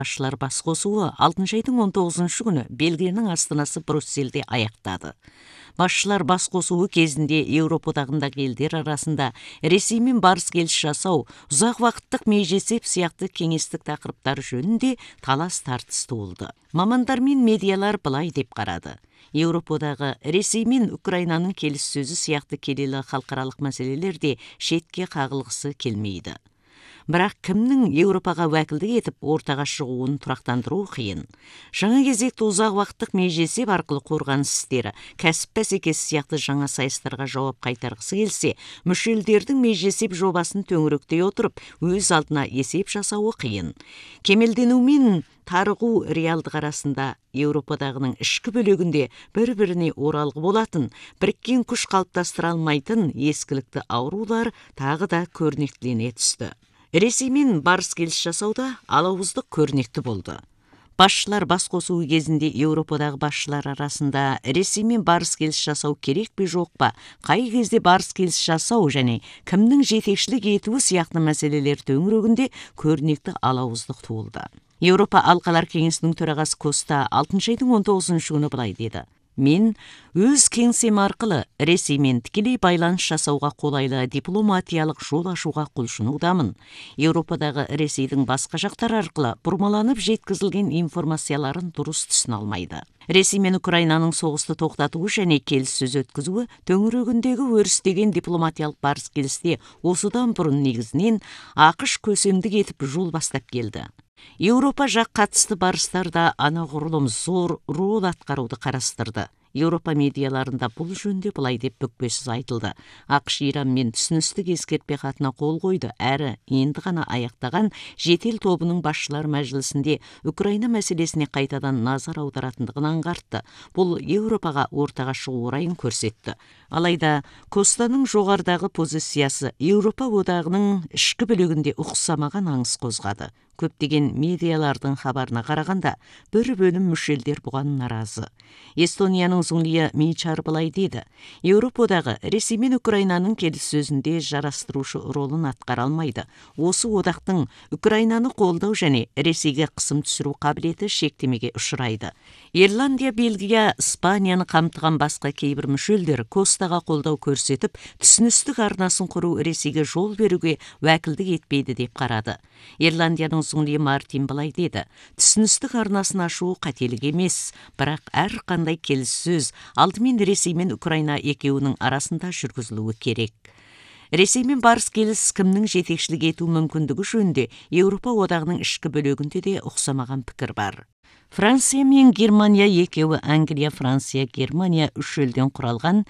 Басшылар бас қосуы 6 айдың 19 күні Бельгияның астанасы Брюссельде аяқтады. Басшылар бас қосуы кезінде Еуропа одағындағы елдер арасында Ресеймен барыс-келіс жасау, ұзақ уақыттық межесеп сияқты кеңестік тақырыптар жөнінде талас-тартыс туылды. Мамандар мен медиалар былай деп қарады. Еуропа одағы Ресей мен Украинаның келіссөзі сияқты келелі халықаралық мәселелерде шетке қағылғысы келмейді. Бірақ кімнің Еуропаға уәкілдік етіп ортаға шығуын тұрақтандыру қиын. Жаңа кезекті ұзақ уақыттық межесеп арқылы қорғаныс істері, кәсіп бәсекесі сияқты жаңа сайыстарға жауап қайтарғысы келсе, мүшелдердің межесеп жобасын төңіректей отырып, өз алдына есеп жасауы қиын. Кемелдену мен тарығу реалдық арасында Еуропадағының ішкі бөлігінде бір-біріне оралғы болатын, біріккен күш қалыптастыра алмайтын ескілікті аурулар тағы да көрнектілене түсті. Ресеймен барыс-келіс жасауда алауыздық көрнекті болды. Басшылар бас қосуы кезінде Еуропадағы басшылар арасында Ресеймен барыс-келіс жасау керек пе жоқ па, қай кезде барыс-келіс жасау және кімнің жетекшілік етуі сияқты мәселелер төңірегінде көрнекті алауыздық туылды. Еуропа алқалар кеңесінің төрағасы Коста 6 айдың 19 күні былай деді. Мен өз кеңсем арқылы Ресеймен тікелей байланыс жасауға қолайлы дипломатиялық жол ашуға құлшынудамын. Еуропадағы Ресейдің басқа жақтар арқылы бұрмаланып жеткізілген информацияларын дұрыс түсіне алмайды. Ресей мен Украинаның соғысты тоқтатуы және келіссөз өткізуі төңірегіндегі өрістеген дипломатиялық барыс-келісте осыдан бұрын негізінен ақш көсемдік етіп жол бастап келді. Еуропа жақ қатысты барыстарда анағұрлым зор рол атқаруды қарастырды. Еуропа медиаларында бұл жөнде былай деп бүкпесіз айтылды. ақш Иранмен түсіністік ескертпе хатына қол қойды, әрі енді ғана аяқтаған жетел тобының басшылар мәжілісінде Украина мәселесіне қайтадан назар аударатындығын аңғартты. Бұл Еуропаға ортаға шығу орайын көрсетті. Алайда Костаның жоғарыдағы позициясы Еуропа одағының ішкі бөлігінде ұқсамаған аңыс қозғады. Көптеген медиалардың хабарына қарағанда, бір бөлім мүшелдер бұған наразы. Эстонияның Зунлия Мейчар былай деді. Еуропа одағы Ресей мен Украинаның келіссөзінде жарастырушы ролын атқара алмайды. Осы одақтың Украинаны қолдау және Ресейге қысым түсіру қабілеті шектемеге ұшырайды. Ирландия, Бельгия, Испанияны қамтыған басқа кейбір мүшелдер Костаға қолдау көрсетіп, түсіністік арнасын құру Ресейге жол беруге уәкілдік етпейді деп қарады. Ирландияның Зунлия Мартин былай деді. Түсіністік арнасын ашу қателік емес, бірақ әрқандай келіссөз алдымен Ресей мен Украина екеуінің арасында жүргізілуі керек. Ресеймен барыс-келіс кімнің жетекшілік ету мүмкіндігі жөнінде Еуропа одағының ішкі бөлігінде де ұқсамаған пікір бар. Франция мен Германия екеуі Англия, Франция, Германия үш елден құралған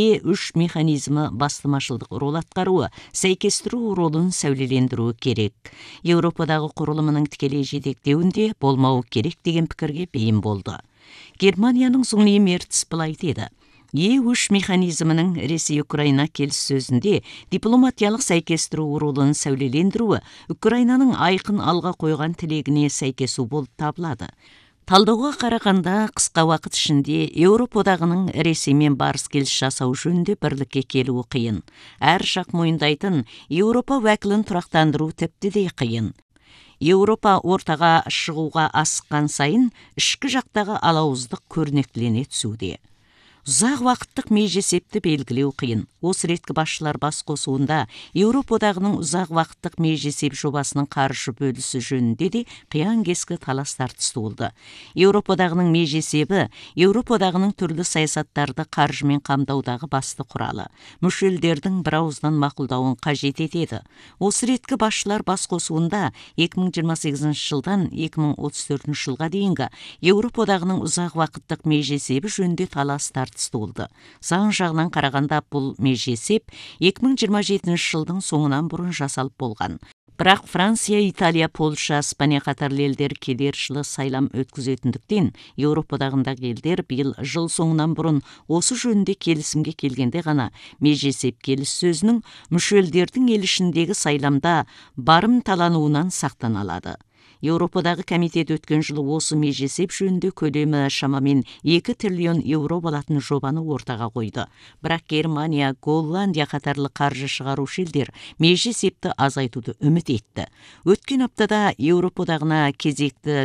Е3 механизмі бастамашылдық рол атқаруы, сәйкестіру ролын сәулелендіруі керек. Еуропадағы құрылымының тікелей жетектеуінде болмауы керек деген пікірге бейім болды. Германияның Зунлия Мерц былай деді. Е3 механизмінің Ресей-Украина келіссөзінде дипломатиялық сәйкестіру ролын сәулелендіруі Украинаның айқын алға қойған тілегіне сәйкесу болып табылады. Талдауға қарағанда қысқа уақыт ішінде Еуропа одағының Ресеймен барыс-келіс жасау жөнінде бірлікке келуі қиын. Әр жақ мойындайтын Еуропа уәкілін тұрақтандыру тіпті де қиын. Еуропа ортаға шығуға асыққан сайын ішкі жақтағы алауыздық көрнектілене түсуде. Ұзақ уақыттық межесепті белгілеу қиын. Осы реткі басшылар бас қосуында Еуропа одағының ұзақ уақыттық межесеп жобасының қаржы бөлісі жөнінде де қиян-кескі талас-тартыс туылды. Еуропа одағының межесебі Еуропа одағының түрлі саясаттарды қаржымен қамдаудағы басты құралы. Мүшелдердің бірауыздан мақұлдауын қажет етеді. Осы реткі басшылар бас қосуында 2028 жылдан 2034 жылға дейінгі Еуропа одағының ұзақ уақыттық межесебі жөнінде талас-тартыс болды. Заң жағынан қарағанда бұл межесеп 2027 жылдың соңынан бұрын жасалып болған. Бірақ Франция, Италия, Польша, Испания қатарлы елдер келер жылы сайлам өткізетіндіктен Еуропадағындағы елдер биыл жыл соңынан бұрын осы жөнінде келісімге келгенде ғана межесеп келіссөзінің мүшелдердің ел ішіндегі сайламда барымталануынан сақтана алады. Еуропадағы комитет өткен жылы осы межесеп жөнінде көлемі шамамен 2 триллион еуро болатын жобаны ортаға қойды. Бірақ Германия, Голландия қатарлы қаржы шығарушы елдер межесепті азайтуды үміт етті. Өткен аптада Еуропадағына кезекті